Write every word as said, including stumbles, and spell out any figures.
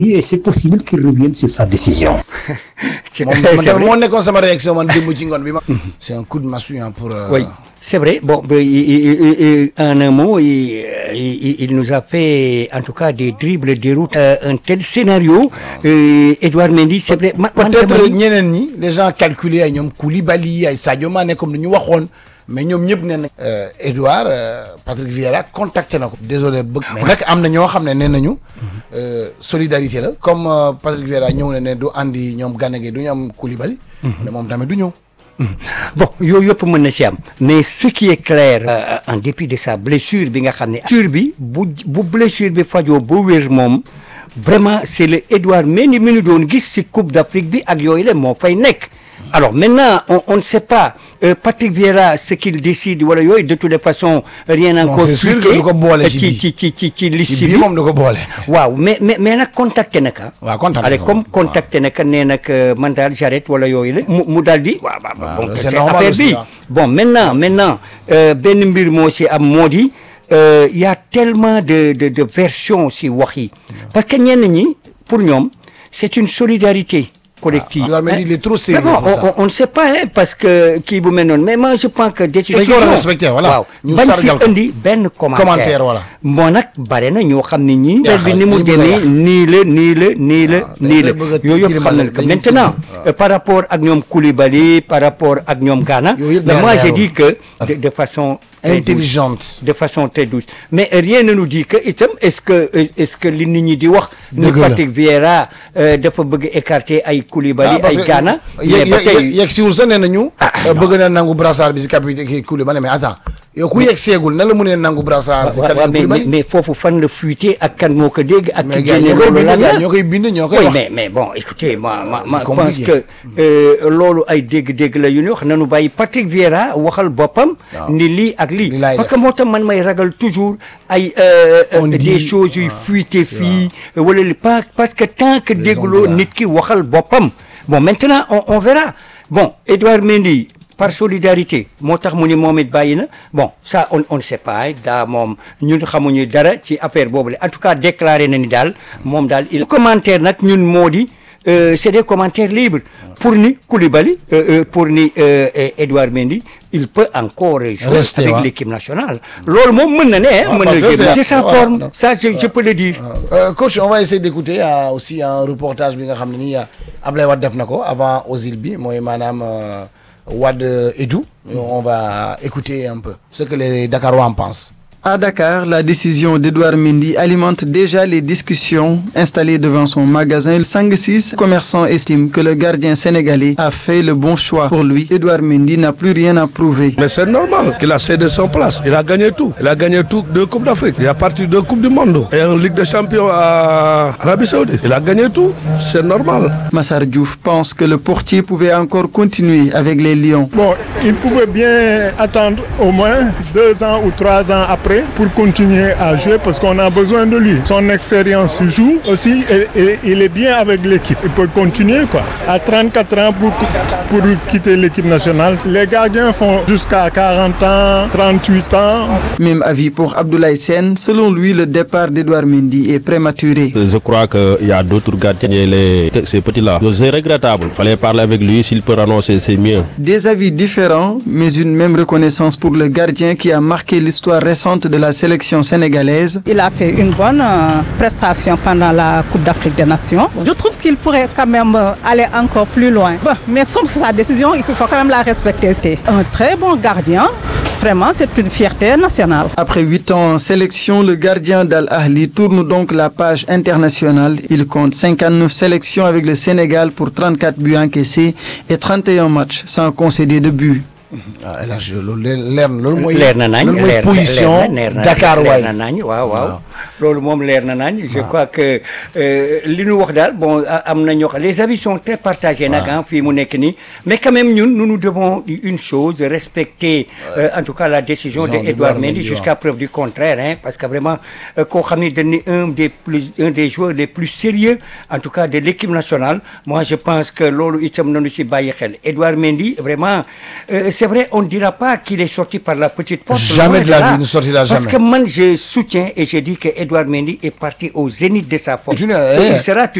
et c'est possible qu'il revienne sur sa décision. moom moo nekkoon sama réaction man démb ci ngoon bi ma. c'est un coup de massue pour. Euh... oui c'est vrai bon il, il, il, en un mot il, il, il nous a fait en tout cas des dribbles des routes euh, un tel scénario. Euh, Edouard Mendy c'est vrai. peut-être ñeneen ñi les gens calculés ay ñoom Koulibaly ay Sadio Mané comme ni ñu waxoon. mais ñoom ñëpp nee nañ Edouard Patrick Vieira contacté na ko désolé bëgg mais nag am na ñoo xam ne nee nañu solidarité la comme Patrick Vieira ñëw na ne du andi ñoom Gana Gueye du ñu am Koulibaly ne moom tamit du ñëw bon yooyu yëpp mën na si am mais ce qui est clair euh, en dépit de sa blessure bi nga xam ne blessure bi bu bu blessure bi fajoo ba wér moom vraiment c'est le Edouard Mendy mi ñu doon gis si Coupe d'Afrique bi ak yooyu la moo fay nekk. Alors maintenant, on, on ne sait pas euh, Patrick Vieira ce qu'il décide wala yooyu de toutes les façons rien encore expliqué ci ci ci ci ci liste bi moom du ko boole. waaw mais mais mais nag contacté na ka. waaw contacté allez comme contacté na ka nee nag man daal j'arrête wala yooyu la mu mu daal di. waaw waaw bon c'est affaire bi bon maintenant maintenant benn mbir moo si am moo di il y a tellement de de de versions si wax yi parce que ñenn ñi pour ñoom c'est une solidarité collective. Ah, ah, il est trop sérieux. Mais bon, on, on ne sait pas hein, parce que kii bu mel noonu mais moi je pense que décision dañ ko war a respecté voilà. waaw ban si indi benn commentaire commentaire voilà. moo nag bare na ñoo xam ne ñii. bi ni mu demee nii la nii la nii la nii la yooyu yëpp xam nañ ko maintenant euh, par rapport ak ñoom Koulibaly par rapport ak ñoom Gana. mais moi je dis que de, de façon. intelligente de façon très douce mais rien ne nous dit que itam est-ce que est-ce que li nit ñi di wax. dëgg ni Patrick Vieira dafa bëgg écarter ay Koulibaly ay Gana. mais ba tey yegg siwul sax nee nañu. bëgg na nangu brassard bi si capitaine Koulibaly mais attends yow ku yegg seegul nan la mënee nangu brassard. si capitaine Koulibaly mais foofu fan la fuité ak kan moo ko dégg. ak ki génne loolu lan la ñoo koy bind ñoo koy wax. mais mais bon écoutez ma ma ma pense que loolu ay dégg-dégg la yu ñu wax nanu bàyyi Patrick Vieira waxal boppam. ni lii ak lii parce que moo tax man may ragal toujours ay des choses yuy fuité fii wala li pas parce que tant que dégloo nit ki waxal boppam bon maintenant on on verra bon Edouard Mendy par solidarité moo tax mu ni moom it bàyyi na bon ça on on ne sait pas daa moom ñun xamuñu dara ci affaire boobu la en tout cas déclaré na ni daal moom daal il commentaire nag ñun moo di Euh, c'est des commentaires libres pour ni Koulibaly euh, euh, pour ni euh, Edouard Mendy il peut encore jouer Rester, avec ouais. l'équipe nationale loolu moom mën na ne ah, mën na c'est sa voilà, forme non. ça je, je peux le dire euh, coach on va essayer d'écouter euh, aussi un reportage bi nga xam ne nii Ablaye Wade def na ko avant Ozil bi mooy maanaam Wade Edou on va écouter un peu ce que les Dakarois en pensent. À Dakar, la décision d'Edouard Mendy alimente déjà les discussions installées devant son magasin. Le Sang six commerçant estime que le gardien sénégalais a fait le bon choix. Pour lui, Edouard Mendy n'a plus rien à prouver. Mais c'est normal qu'il a cédé son place. Il a gagné tout. Il a gagné tout deux Coupes d'Afrique. Il a parti deux Coupes du Monde et une Ligue des Champions à Arabie Saoudite. Il a gagné tout. C'est normal. Massar Diouf pense que le portier pouvait encore continuer avec les Lions. Bon, il pouvait bien attendre au moins deux ans ou trois ans après pour continuer à jouer parce qu'on a besoin de lui. Son expérience joue aussi et, et il est bien avec l'équipe. Il peut continuer quoi. À trente-quatre ans pour, pour quitter l'équipe nationale. Les gardiens font jusqu'à quarante ans, trente-huit ans. Même avis pour Abdoulaye Sène. Selon lui, le départ d'Edouard Mendy est prématuré. Je crois qu'il y a d'autres gardiens, les, ces petits-là. C'est regrettable. Il fallait parler avec lui. S'il peut renoncer, c'est mieux. Des avis différents, mais une même reconnaissance pour le gardien qui a marqué l'histoire récente de la sélection sénégalaise. Il a fait une bonne euh, prestation pendant la Coupe d'Afrique des Nations. Je trouve qu'il pourrait quand même euh, aller encore plus loin. Bon, mais c'est sa décision, il faut quand même la respecter. C'est un très bon gardien. Vraiment, c'est une fierté nationale. Après huit ans en sélection, le gardien d'Al Ahly tourne donc la page internationale. Il compte cinquante-neuf sélections avec le Sénégal pour trente-quatre buts encaissés et trente et un matchs sans concéder de but. ah El Hadj loolu leer na loolu mooy. leer na nañ loolu mooy position Dakar waay leer na nañ waaw waaw. loolu moom leer na nañ. je crois que li ñu wax daal bon am na ñoo xam les avis sont très partagés nag ah fii mu nekk nii mais quand même ñun nous nous devons une chose respecter euh, en tout cas la décision de Edouard Mendy jusqu'à preuve du contraire hein parce que vraiment koo xam ne dañ ne un des plus un des joueurs les plus sérieux en tout cas de l'équipe nationale moi je pense que loolu itam nañu si bàyyi xel Edouard Mendy vraiment. Euh, c'est vrai, on ne dira pas qu'il est sorti par la petite porte. Jamais de la vie, il ne sortira jamais. Parce que moi, je soutiens et je dis que Edouard Mendy est parti au zénith de sa force. Junior, et eh, il sera